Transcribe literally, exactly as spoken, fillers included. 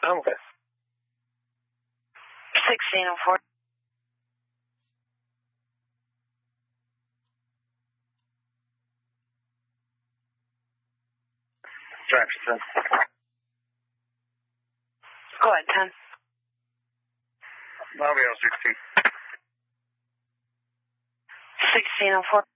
I'm okay. sixteen oh four. Drive ten. Go ahead, ten. I'll be on sixteen. sixteen oh four.